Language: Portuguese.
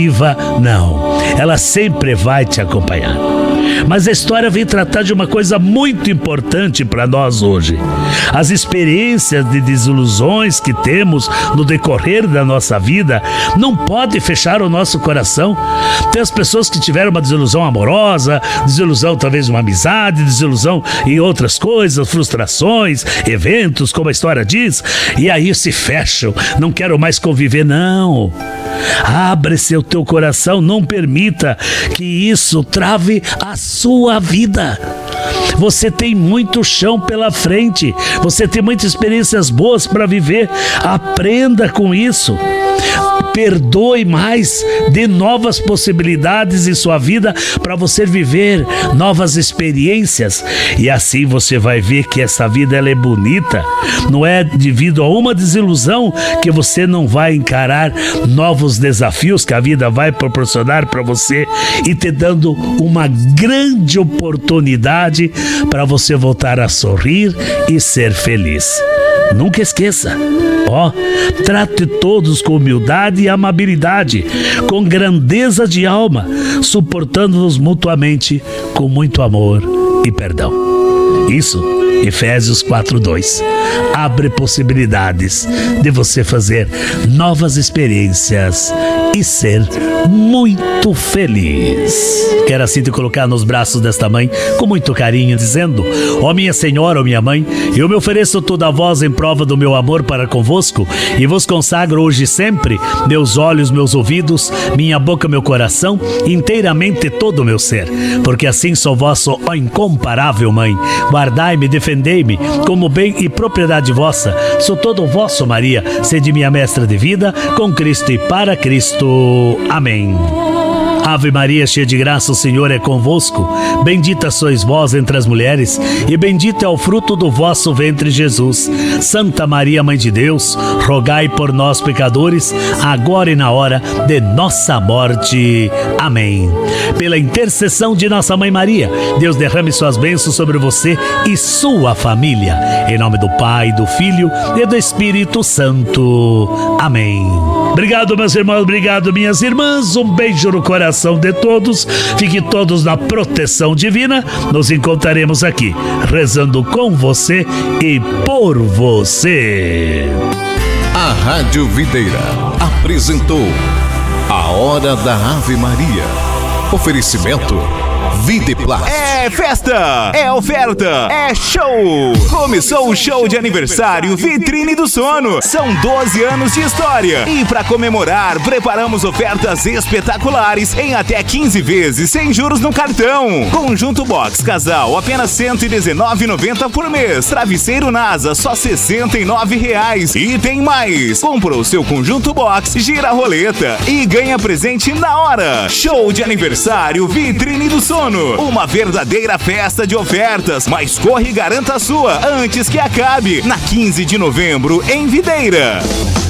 Não, ela sempre vai te acompanhar. Mas a história vem tratar de uma coisa muito importante para nós hoje. As experiências de desilusões que temos no decorrer da nossa vida não podem fechar o nosso coração. Tem as pessoas que tiveram uma desilusão amorosa, desilusão talvez de uma amizade, desilusão em outras coisas, frustrações, eventos, como a história diz, e aí se fecham, não quero mais conviver, não. Abre-se o teu coração, não permita que isso trave a sua vida. Você tem muito chão pela frente, você tem muitas experiências boas para viver. Aprenda com isso. Perdoe mais, dê novas possibilidades em sua vida para você viver novas experiências, e assim você vai ver que essa vida ela é bonita. Não é devido a uma desilusão que você não vai encarar novos desafios que a vida vai proporcionar para você e te dando uma grande oportunidade para você voltar a sorrir e ser feliz. Nunca esqueça, trate todos com humildade e amabilidade, com grandeza de alma, suportando-nos mutuamente com muito amor e perdão. Isso, Efésios 4:2. Abre possibilidades de você fazer novas experiências e ser muito feliz. Quero assim te colocar nos braços desta mãe com muito carinho, dizendo: ó minha senhora, ó minha mãe, eu me ofereço toda a vós em prova do meu amor para convosco e vos consagro hoje e sempre meus olhos, meus ouvidos, minha boca, meu coração, inteiramente todo o meu ser, porque assim sou vosso, ó incomparável mãe. Guardai-me, defendei-me como bem e propriedade vossa. Sou todo vosso, Maria, sede minha mestra de vida, com Cristo e para Cristo. Amém. Ave Maria, cheia de graça, o Senhor é convosco. Bendita sois vós entre as mulheres, e bendito é o fruto do vosso ventre, Jesus. Santa Maria, Mãe de Deus, rogai por nós, pecadores, agora e na hora de nossa morte. Amém. Pela intercessão de nossa Mãe Maria, Deus derrame suas bênçãos sobre você e sua família. Em nome do Pai, do Filho e do Espírito Santo. Amém. Obrigado, meus irmãos, obrigado, minhas irmãs. Um beijo no coração de todos. Fiquem todos na proteção divina. Nos encontraremos aqui, rezando com você e por você. A Rádio Videira apresentou A Hora da Ave Maria. Oferecimento Videplast. É festa, é oferta, é show! Começou o show de aniversário Vitrine do Sono. São 12 anos de história. E para comemorar, preparamos ofertas espetaculares em até 15 vezes sem juros no cartão. Conjunto Box Casal, apenas R$ 119,90 por mês. Travesseiro NASA, só R$ 69,00. E tem mais! Comprou o seu Conjunto Box, gira a roleta e ganha presente na hora. Show de aniversário Vitrine do Sono. Uma verdadeira festa de ofertas, mas corre e garanta a sua antes que acabe, na 15 de novembro, em Videira.